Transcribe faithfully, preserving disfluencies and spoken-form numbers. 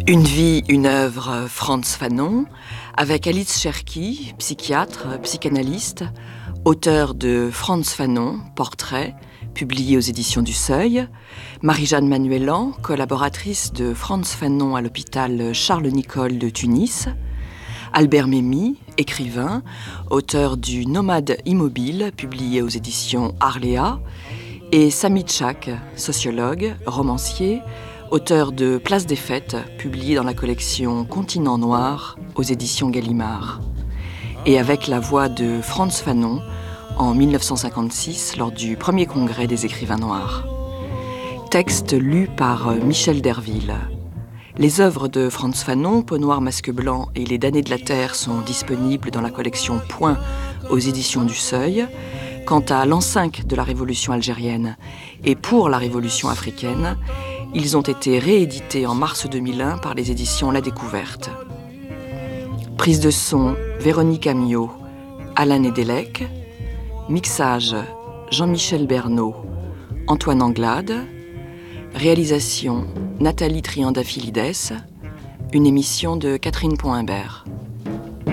Une vie, une œuvre, Frantz Fanon, avec Alice Cherki, psychiatre, psychanalyste, auteur de Frantz Fanon, Portrait, publié aux éditions du Seuil, Marie-Jeanne Manuelan, collaboratrice de Frantz Fanon à l'hôpital Charles-Nicolle de Tunis, Albert Memmi, écrivain, auteur du Nomade immobile, publié aux éditions Arléa, et Samy Tchak, sociologue, romancier, auteur de Place des Fêtes, publié dans la collection Continent Noir aux éditions Gallimard, et avec la voix de Frantz Fanon en mille neuf cent cinquante-six lors du premier congrès des écrivains noirs. Texte lu par Michel Derville. Les œuvres de Frantz Fanon, Peau noire, masque blanc et Les damnés de la terre sont disponibles dans la collection Point aux éditions du Seuil. Quant à l'an cinq de la Révolution algérienne et Pour la Révolution africaine, ils ont été réédités en mars deux mille un par les éditions La Découverte. Prise de son, Véronique Amiot, Alain Nedelec. Mixage, Jean-Michel Bernot, Antoine Anglade. Réalisation, Nathalie Triandafilides. Une émission de Catherine Poimbert.